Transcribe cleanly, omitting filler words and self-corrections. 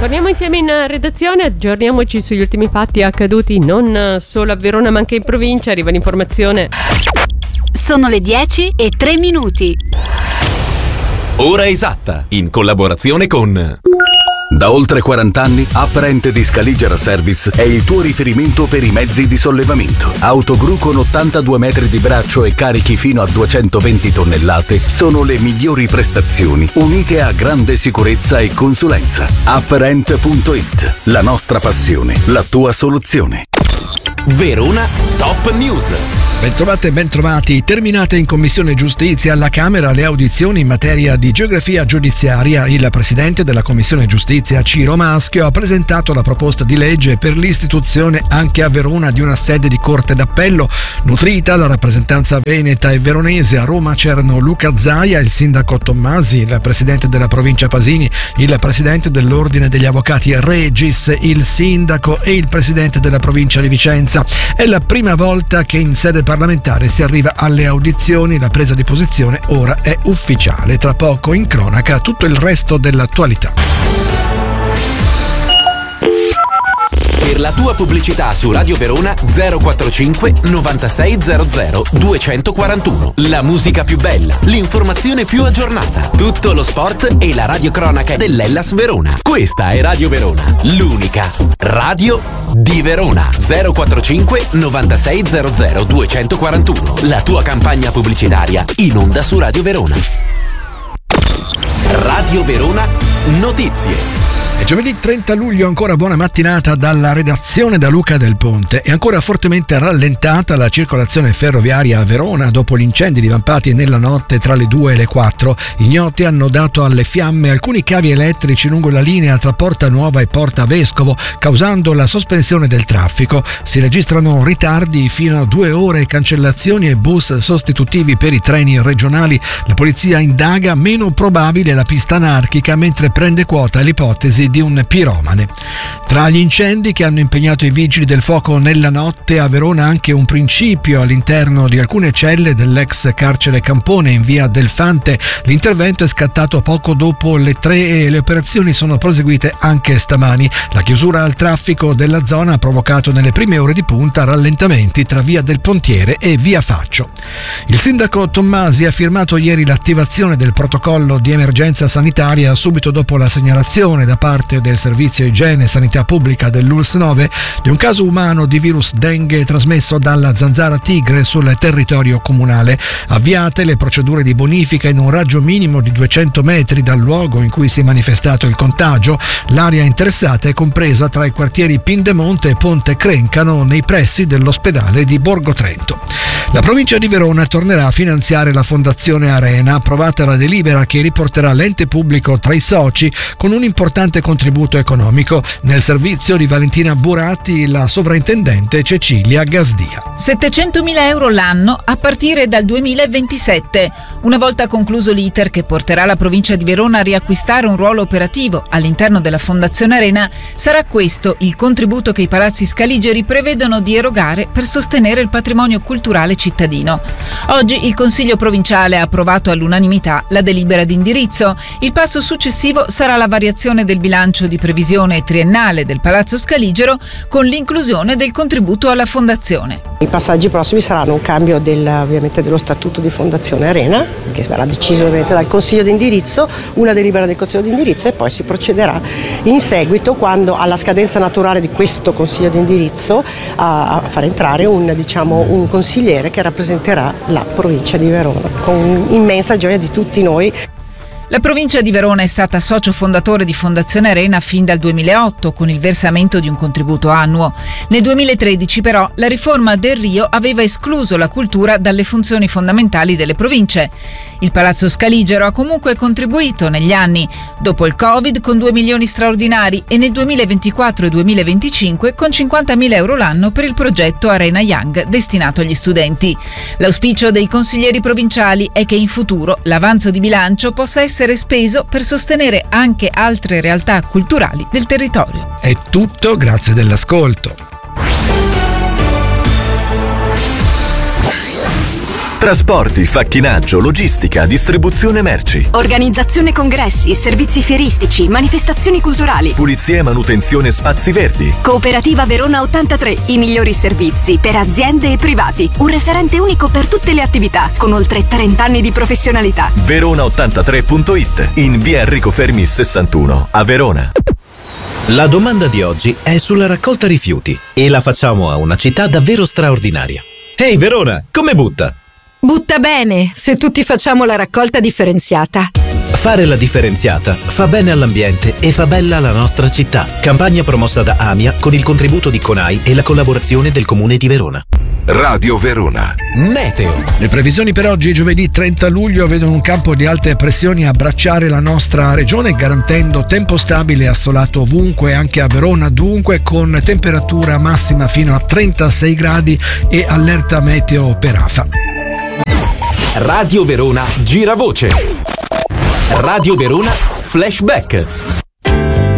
Torniamo insieme in redazione, aggiorniamoci sugli ultimi fatti accaduti non solo a Verona ma anche in provincia. Arriva l'informazione. Sono le 10:03. Ora esatta, in collaborazione con... Da oltre 40 anni, Apparent di Scaliger Service è il tuo riferimento per i mezzi di sollevamento. Autogru con 82 metri di braccio e carichi fino a 220 tonnellate sono le migliori prestazioni, unite a grande sicurezza e consulenza. Apparent.it, la nostra passione, la tua soluzione. Verona Top News. Bentrovate e bentrovati. Terminate in Commissione Giustizia alla Camera le audizioni in materia di geografia giudiziaria. Il presidente della Commissione Giustizia, Ciro Maschio, ha presentato la proposta di legge per l'istituzione anche a Verona di una sede di Corte d'Appello, nutrita la rappresentanza veneta e veronese. A Roma c'erano Luca Zaia, il sindaco Tommasi, il presidente della provincia Pasini, il presidente dell'Ordine degli Avvocati Regis, il sindaco e il presidente della provincia di Vicenza. È la prima volta che in sede parlamentare si arriva alle audizioni, la presa di posizione ora è ufficiale. Tra poco in cronaca tutto il resto dell'attualità. Per la tua pubblicità su Radio Verona 045 9600 241. La musica più bella, l'informazione più aggiornata, tutto lo sport e la radiocronaca dell'Hellas Verona. Questa è Radio Verona, l'unica radio di Verona. 045 9600 241. La tua campagna pubblicitaria in onda su Radio Verona. Radio Verona Notizie. È giovedì 30 luglio, ancora buona mattinata dalla redazione da Luca Del Ponte. È ancora fortemente rallentata la circolazione ferroviaria a Verona dopo gli incendi divampati nella notte tra le 2 e le 4. Ignoti hanno dato alle fiamme alcuni cavi elettrici lungo la linea tra Porta Nuova e Porta Vescovo, causando la sospensione del traffico. Si registrano ritardi fino a 2 ore, cancellazioni e bus sostitutivi per i treni regionali. La polizia indaga, meno probabile la pista anarchica, mentre prende quota l'ipotesi di un piromane. Tra gli incendi che hanno impegnato i vigili del fuoco nella notte a Verona anche un principio all'interno di alcune celle dell'ex carcere Campone in via del Fante. L'intervento è scattato poco dopo le 3 e le operazioni sono proseguite anche stamani. La chiusura al traffico della zona ha provocato nelle prime ore di punta rallentamenti tra via del Pontiere e via Faccio. Il sindaco Tommasi ha firmato ieri l'attivazione del protocollo di emergenza sanitaria subito dopo la segnalazione da parte del Servizio Igiene e Sanità Pubblica dell'ULS 9 di un caso umano di virus dengue trasmesso dalla zanzara tigre sul territorio comunale. Avviate le procedure di bonifica in un raggio minimo di 200 metri dal luogo in cui si è manifestato il contagio. L'area interessata è compresa tra i quartieri Pindemonte e Ponte Crencano nei pressi dell'ospedale di Borgo Trento. La provincia di Verona tornerà a finanziare la Fondazione Arena, approvata la delibera che riporterà l'ente pubblico tra i soci con un importante contributo economico. Nel servizio di Valentina Burati, la sovrintendente Cecilia Gasdia. 700.000 euro l'anno a partire dal 2027. Una volta concluso l'iter che porterà la provincia di Verona a riacquistare un ruolo operativo all'interno della Fondazione Arena, sarà questo il contributo che i palazzi scaligeri prevedono di erogare per sostenere il patrimonio culturale cittadino. Oggi il Consiglio provinciale ha approvato all'unanimità la delibera di indirizzo. Il passo successivo sarà la variazione del bilancio di previsione triennale del Palazzo Scaligero con l'inclusione del contributo alla Fondazione. I passaggi prossimi saranno un cambio ovviamente dello statuto di Fondazione Arena, che sarà deciso ovviamente dal Consiglio di indirizzo, una delibera del Consiglio di indirizzo, e poi si procederà in seguito, quando alla scadenza naturale di questo Consiglio di indirizzo, a far entrare un consigliere che rappresenterà la provincia di Verona, con immensa gioia di tutti noi. La provincia di Verona è stata socio fondatore di Fondazione Arena fin dal 2008 con il versamento di un contributo annuo. Nel 2013 però la riforma Del Rio aveva escluso la cultura dalle funzioni fondamentali delle province. Il Palazzo Scaligero ha comunque contribuito negli anni, dopo il Covid con 2 milioni straordinari e nel 2024 e 2025 con 50.000 euro l'anno per il progetto Arena Young destinato agli studenti. L'auspicio dei consiglieri provinciali è che in futuro l'avanzo di bilancio possa essere speso per sostenere anche altre realtà culturali del territorio. È tutto, grazie dell'ascolto. Trasporti, facchinaggio, logistica, distribuzione merci. Organizzazione congressi, servizi fieristici, manifestazioni culturali. Pulizia e manutenzione spazi verdi. Cooperativa Verona 83, i migliori servizi per aziende e privati. Un referente unico per tutte le attività, con oltre 30 anni di professionalità. Verona83.it, in via Enrico Fermi 61, a Verona. La domanda di oggi è sulla raccolta rifiuti e la facciamo a una città davvero straordinaria. Ehi Verona, come butta? Butta bene, se tutti facciamo la raccolta differenziata. Fare la differenziata fa bene all'ambiente e fa bella la nostra città. Campagna promossa da AMIA con il contributo di CONAI e la collaborazione del Comune di Verona. Radio Verona. Meteo. Le previsioni per oggi, giovedì 30 luglio, vedono un campo di alte pressioni abbracciare la nostra regione, garantendo tempo stabile e assolato ovunque, anche a Verona dunque, con temperatura massima fino a 36 gradi e allerta meteo per afa. Radio Verona Giravoce. Radio Verona Flashback.